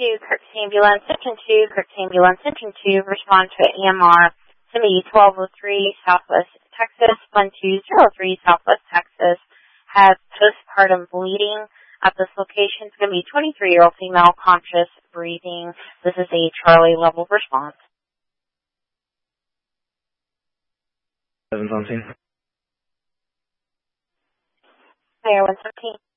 Courtesy Ambulance, Engine 2, Courtesy Ambulance, Engine 2, respond to EMR, Somebody 1203 Southwest Texas, 1203 Southwest Texas, has postpartum bleeding. At this location, it's going to be 23-year-old female, conscious, breathing. This is a Charlie level response. 7 on scene. Mayor 117.